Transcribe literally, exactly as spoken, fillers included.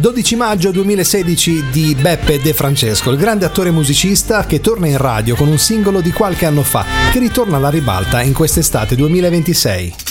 dodici maggio duemilasedici di Beppe De Francesco, il grande attore e musicista che torna in radio con un singolo di qualche anno fa, che ritorna alla ribalta in quest'estate duemilaventisei.